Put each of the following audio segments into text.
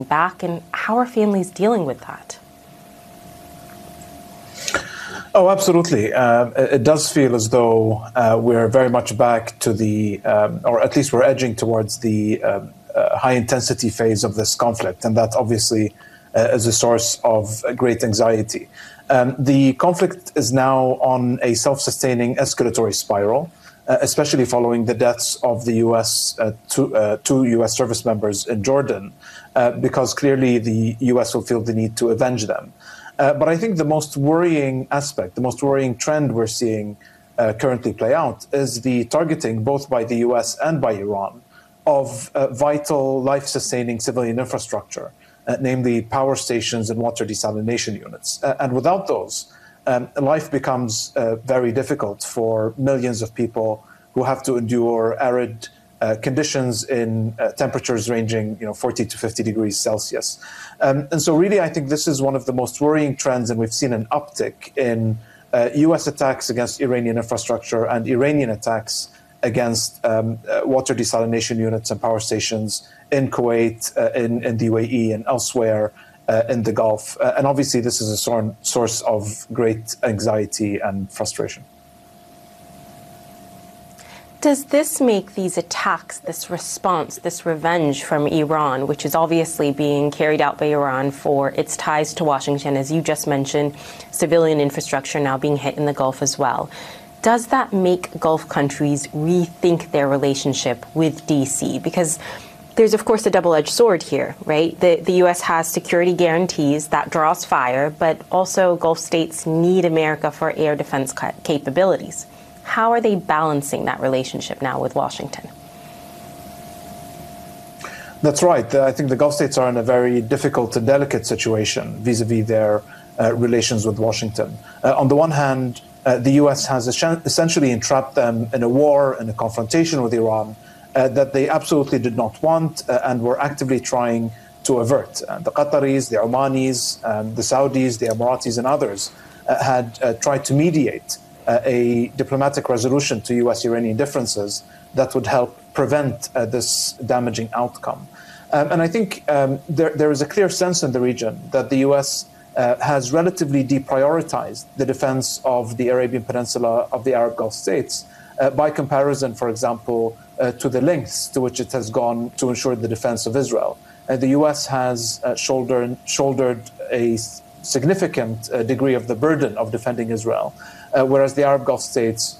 back, and how are families dealing with that? Oh, absolutely. It does feel as though we're very much back to or at least we're edging towards the high-intensity phase of this conflict, and that obviously is a source of great anxiety. The conflict is now on a self-sustaining escalatory spiral, especially following the deaths of the two U.S. service members in Jordan, because clearly the U.S. will feel the need to avenge them. But I think the most worrying aspect, the most worrying trend we're seeing currently play out is the targeting, both by the US and by Iran, of vital life-sustaining civilian infrastructure, namely power stations and water desalination units. And without those, life becomes very difficult for millions of people who have to endure arid conditions in temperatures ranging 40 to 50 degrees Celsius. And so really, I think this is one of the most worrying trends, and we've seen an uptick in US attacks against Iranian infrastructure and Iranian attacks against water desalination units and power stations in Kuwait, in the UAE, and elsewhere in the Gulf. And obviously, this is a source of great anxiety and frustration. Does this make these attacks, this response, this revenge from Iran, which is obviously being carried out by Iran for its ties to Washington, as you just mentioned, civilian infrastructure now being hit in the Gulf as well, does that make Gulf countries rethink their relationship with D.C.? Because there's, of course, a double-edged sword here, right? The U.S. has security guarantees that draws fire, but also Gulf states need America for air defense capabilities. How are they balancing that relationship now with Washington? That's right. I think the Gulf states are in a very difficult and delicate situation vis-a-vis their relations with Washington. On the one hand, the U.S. has essentially entrapped them in a war, in a confrontation with Iran that they absolutely did not want and were actively trying to avert. The Qataris, the Omanis, the Saudis, the Emiratis, and others had tried to mediate a diplomatic resolution to U.S.-Iranian differences that would help prevent this damaging outcome. And I think there is a clear sense in the region that the U.S. Has relatively deprioritized the defense of the Arabian Peninsula, of the Arab Gulf states, by comparison, for example, to the lengths to which it has gone to ensure the defense of Israel. The U.S. has shouldered a significant degree of the burden of defending Israel, whereas the Arab Gulf states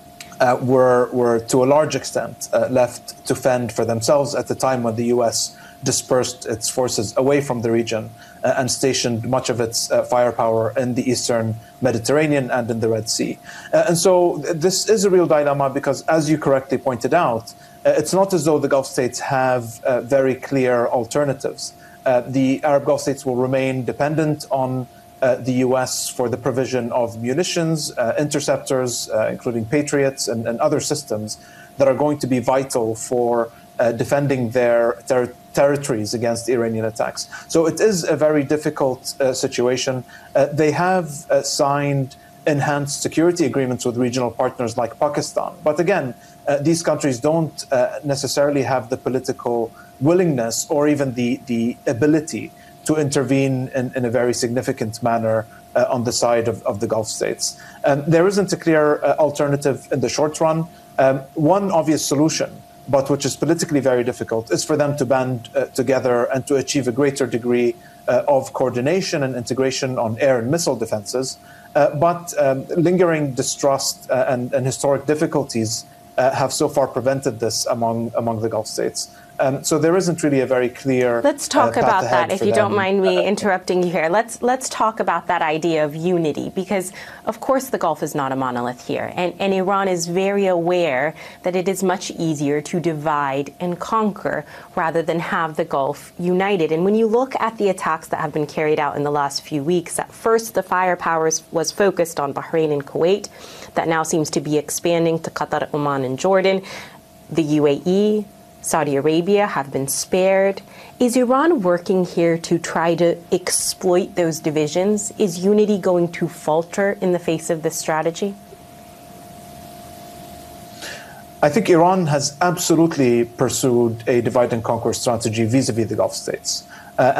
were to a large extent left to fend for themselves at the time when the U.S. dispersed its forces away from the region and stationed much of its firepower in the Eastern Mediterranean and in the Red Sea. And so this is a real dilemma because, as you correctly pointed out, it's not as though the Gulf states have very clear alternatives. The Arab Gulf states will remain dependent on the U.S. for the provision of munitions, interceptors, including Patriots and other systems that are going to be vital for defending their territories against Iranian attacks. So it is a very difficult situation. They have signed enhanced security agreements with regional partners like Pakistan. But again, these countries don't necessarily have the political willingness or even the ability to intervene in a very significant manner on the side of the Gulf states. There isn't a clear alternative in the short run. One obvious solution, but which is politically very difficult, is for them to band together and to achieve a greater degree of coordination and integration on air and missile defenses. But lingering distrust and historic difficulties have so far prevented this among the Gulf states. So there isn't really a very clear. Let's talk about that, if you don't mind me interrupting you here. Let's talk about that idea of unity, because of course the Gulf is not a monolith here, and Iran is very aware that it is much easier to divide and conquer rather than have the Gulf united. And when you look at the attacks that have been carried out in the last few weeks, at first the firepower was focused on Bahrain and Kuwait. That now seems to be expanding to Qatar, Oman, and Jordan. The UAE, Saudi Arabia have been spared. Is Iran working here to try to exploit those divisions? Is unity going to falter in the face of this strategy? I think Iran has absolutely pursued a divide and conquer strategy vis-a-vis the Gulf states.